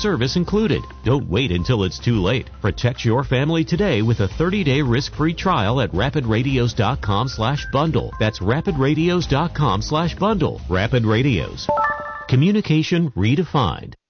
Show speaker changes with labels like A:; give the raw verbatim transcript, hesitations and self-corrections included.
A: service included. Don't wait until it's too late. Protect your family today with a thirty-day risk-free trial at rapid radios dot com slash bundle. That's rapid radios dot com slash bundle. Rapid Radios. Communication redefined.